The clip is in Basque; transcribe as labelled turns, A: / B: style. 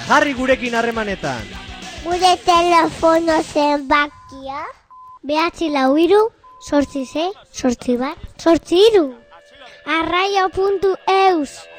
A: Jarri gurekin harremanetan.
B: Gure telefono zenbakia 943 868 8 3. Arraio.eus